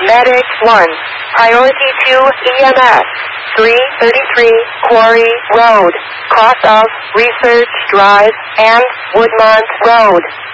Medic 1. Priority 2 EMS. 333 Quarry Road. Cross of Research Drive and Woodmont Road.